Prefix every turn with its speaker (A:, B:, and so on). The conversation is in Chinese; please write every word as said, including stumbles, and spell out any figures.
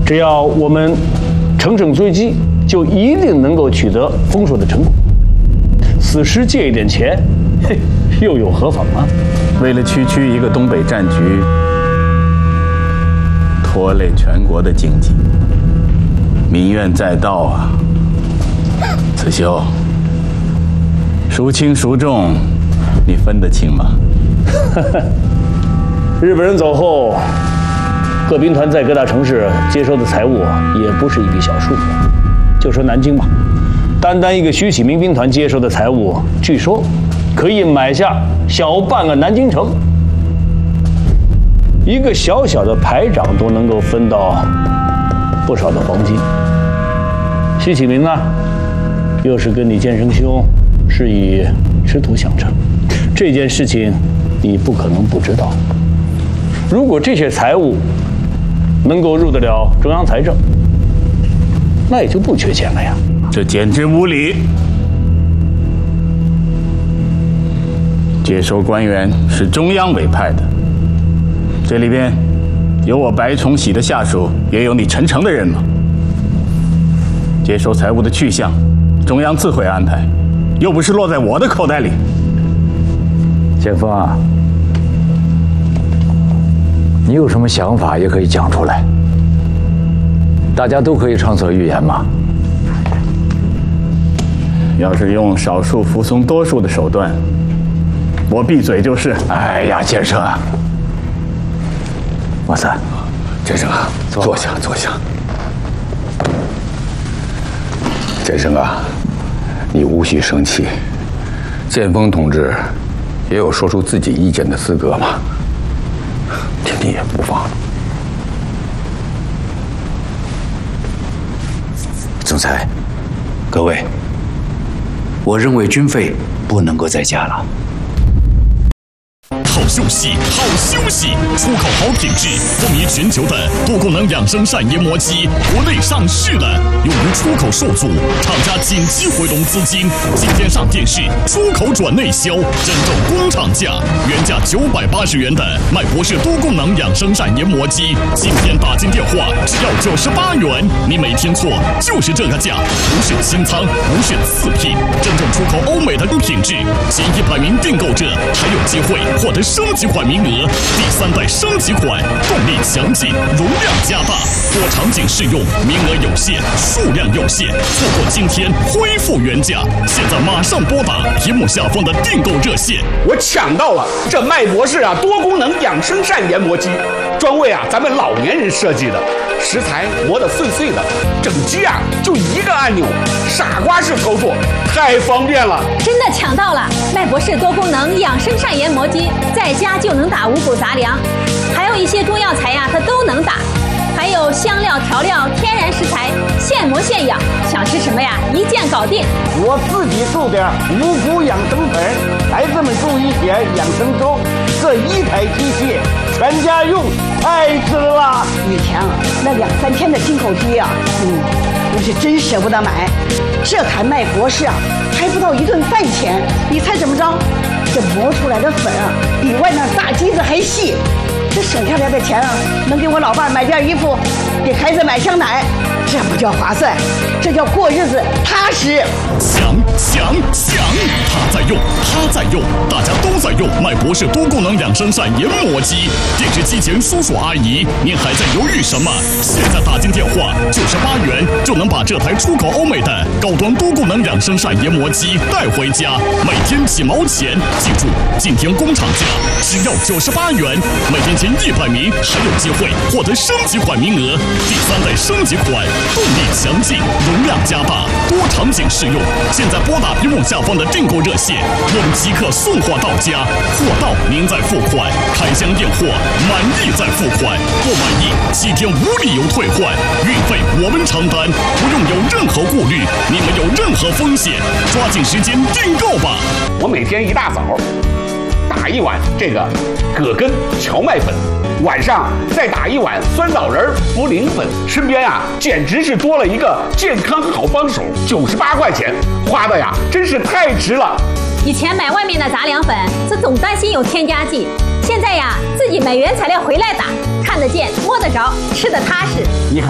A: 只要我们乘胜追击，就一定能够取得丰硕的成果。此时借一点钱，嘿，又有何妨啊？
B: 为了区区一个东北战局，拖累全国的经济，民怨载道啊！子修，孰轻孰重，你分得清吗？
A: 日本人走后，各兵团在各大城市接收的财物也不是一笔小数目。就说南京吧，单单一个徐启明兵团接收的财物，据说可以买下小半个南京城。一个小小的排长都能够分到不少的黄金。徐启明呢，又是跟你剑生兄是以师徒相称，这件事情你不可能不知道。如果这些财物能够入得了中央财政，那也就不缺钱了呀。
B: 这简直无理！接收官员是中央委派的，这里边有我白崇禧的下属，也有你陈诚的人马。接收财物的去向，中央自会安排，又不是落在我的口袋里。
C: 剑锋啊，你有什么想法也可以讲出来，大家都可以畅所欲言嘛。
B: 要是用少数服从多数的手段，我闭嘴就是。
C: 哎呀，剑生啊，哇塞，
D: 剑生啊，坐下坐下。剑生啊，你无需生气，剑锋同志也有说出自己意见的资格嘛，听听也不妨。
E: 总裁，各位，我认为军费不能够再加了。
F: 好休息，好休息！出口好品质，风靡全球的多功能养生膳研磨机，国内上市了，用于出口受阻，厂家紧急回笼资金，今天上电视，出口转内销，真正工厂价，原价九百八十元的麦博士多功能养生膳研磨机，今天打进电话只要九十八元，你没听错，就是这个价，不是清仓，不是次品，真正出口欧美的品质，前一百名订购者还有机会获得升级款名额，第三代升级款，动力强劲，容量加大，多场景适用，名额有限，数量有限，错过今天恢复原价，现在马上拨打屏幕下方的订购热线。
G: 我抢到了这麦博士啊多功能养生膳研磨机，专为啊咱们老年人设计的，食材磨得碎碎的，整机啊就一个按钮，傻瓜式操作，太方便了。
H: 真的抢到了麦博士多功能养生膳研磨机，在家就能打五谷杂粮，还有一些中药材呀、啊，它都能打，还有香料、调料、天然食材，现磨现养，想吃什么呀，一键搞定。
I: 我自己做点五谷养生粉，孩子们做一点养生粥，这一台机器全家用，太值了。
J: 以前啊，那两三天的进口机啊，嗯，我是真舍不得买。这台麦博士啊，还不到一顿饭钱，你猜怎么着？这磨出来的粉啊，比外面大机子还细。这省下来的钱啊，能给我老伴买件衣服，给孩子买箱奶，这不叫划算，这叫过日子踏实。
F: 想想想，他在用，他在用，大家都在用麦博士多功能养生膳研磨机。电视机前叔叔阿姨，您还在犹豫什么？现在打进电话，九十八元就能把这台出口欧美的高端多功能养生膳研磨机带回家，每天几毛钱。记住，今天工厂价只要九十八元，每天前一百名还有机会获得升级款名额。第三代升级款，动力强劲，容量加大，多场景适用。现在拨打屏幕下方的订购热线，我们即刻送货到家，货到您再付款，开箱验货，满意再付款，不满意七天无理由退换，运费我们承担，不用有任何顾虑，你们有任何风险，抓紧时间订购吧。
G: 我每天一大早打一碗这个葛根荞麦粉，晚上再打一碗酸枣仁茯苓粉，身边啊简直是多了一个健康好帮手。九十八块钱花的呀，真是太值了。
H: 以前买外面的杂粮粉，这总担心有添加剂，现在呀自己买原材料回来打，看得见、摸得着，吃得踏实。
I: 你看。